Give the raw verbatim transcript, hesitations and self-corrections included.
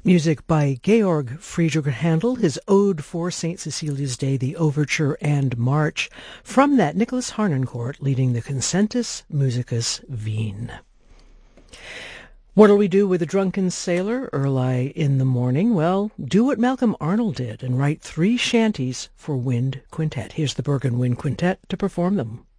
Music by Georg Friedrich Handel, his Ode for Saint Cecilia's Day, the Overture and March. From that, Nicholas Harnoncourt leading the Concentus Musicus Wien. What'll we do with a drunken sailor early in the morning? Well, do what Malcolm Arnold did and write three shanties for wind quintet. Here's the Bergen Wind Quintet to perform them.